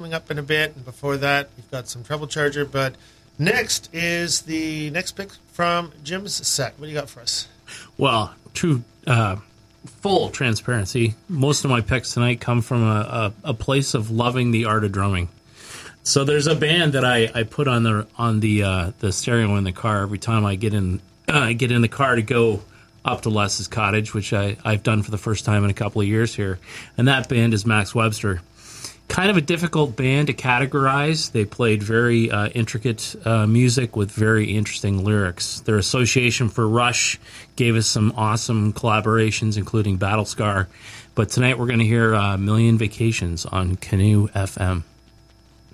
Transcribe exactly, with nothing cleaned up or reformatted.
coming up in a bit. And before that, we've got some Treble Charger. But next is the next pick from Jim's set. What do you got for us? Well, true, uh, full transparency. Most of my picks tonight come from a, a, a place of loving the art of drumming. So there's a band that I, I put on the on the uh, the stereo in the car every time I get in uh, get in the car to go up to Les's cottage, which I, I've done for the first time in a couple of years here. And that band is Max Webster. Kind of a difficult band to categorize. They played very uh, intricate uh, music with very interesting lyrics. Their association for Rush gave us some awesome collaborations, including Battle Scar. But tonight we're going to hear uh, Million Vacations on Canoe F M.